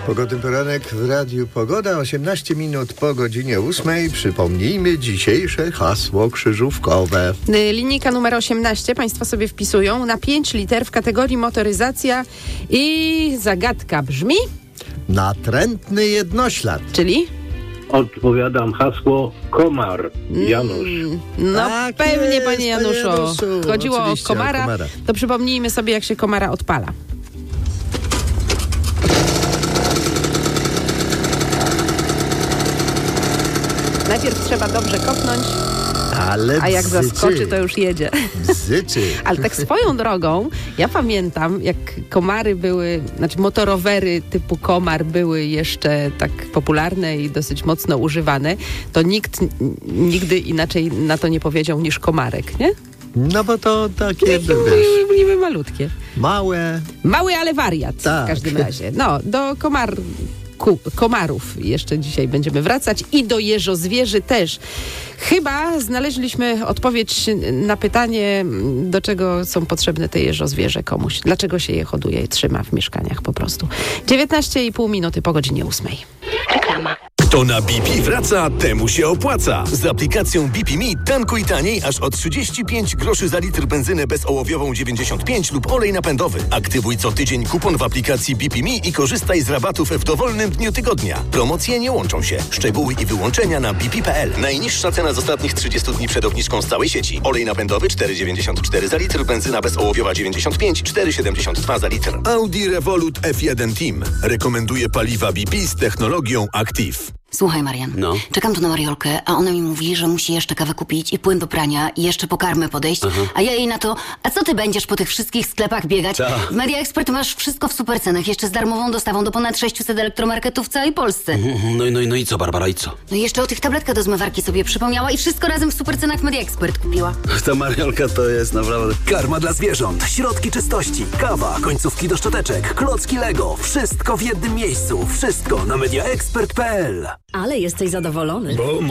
Pogodny poranek w Radiu Pogoda, 18 minut po godzinie 8. Przypomnijmy dzisiejsze hasło krzyżówkowe. Linijka numer 18 Państwo sobie wpisują na 5 liter w kategorii motoryzacja i zagadka brzmi... Natrętny jednoślad. Czyli? Odpowiadam hasło komar. Janusz. No Tak pewnie, jest, panie Januszu. panie Januszu. Chodziło o Oczywiście, o komara. komara. To przypomnijmy sobie, jak się komara odpala. Najpierw trzeba dobrze kopnąć, a jak zaskoczy, to już jedzie. Bzyczy. Ale tak swoją drogą, ja pamiętam, jak komary były, znaczy motorowery typu komar były jeszcze tak popularne i dosyć mocno używane, to nikt nigdy inaczej na to nie powiedział niż komarek, nie? No bo to takie, wiesz, Niby malutkie. małe. Mały, ale wariat Tak. w każdym razie. No, do komarów jeszcze dzisiaj będziemy wracać i do jeżozwierzy też. Chyba znaleźliśmy odpowiedź na pytanie, do czego są potrzebne te jeżozwierzę komuś. Dlaczego się je hoduje i trzyma w mieszkaniach po prostu. 19,5 minuty po godzinie 8. Reklama. Kto na BP wraca, temu się opłaca. Z aplikacją BP Me tankuj taniej aż o 35 groszy za litr benzynę bezołowiową 95 lub olej napędowy. Aktywuj co tydzień kupon w aplikacji BP Me i korzystaj z rabatów w dowolnym dniu tygodnia. Promocje nie łączą się. Szczegóły i wyłączenia na bp.pl. Najniższa cena z ostatnich 30 dni przed obniżką z całej sieci. Olej napędowy 4,94 za litr, benzyna bezołowiowa 95, 4,72 za litr. Audi Revolut F1 Team rekomenduje paliwa BP z technologią Active. Słuchaj, Marian, czekam tu na Mariolkę, a ona mi mówi, że musi jeszcze kawę kupić i płyn do prania i jeszcze po karmę podejść, a ja jej na to, a co ty będziesz po tych wszystkich sklepach biegać? W Media Expert masz wszystko w supercenach, jeszcze z darmową dostawą do ponad 600 elektromarketów w całej Polsce. No i co, Barbara, i co? No i jeszcze o tych tabletkach do zmywarki sobie przypomniała i wszystko razem w supercenach w Media Expert kupiła. Ta Mariolka to jest naprawdę... Karma dla zwierząt, środki czystości, kawa, końcówki do szczoteczek, klocki Lego. Wszystko w jednym miejscu. Wszystko na mediaexpert.pl. Ale jesteś zadowolony. Bo